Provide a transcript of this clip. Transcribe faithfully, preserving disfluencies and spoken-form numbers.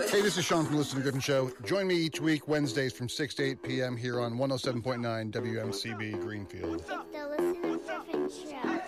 Hey, this is Sean from the Listen to Griffin Show. Join me each week, Wednesdays from six to eight p.m. here on one oh seven point nine W M C B Greenfield. It's the Listen to Griffin Show.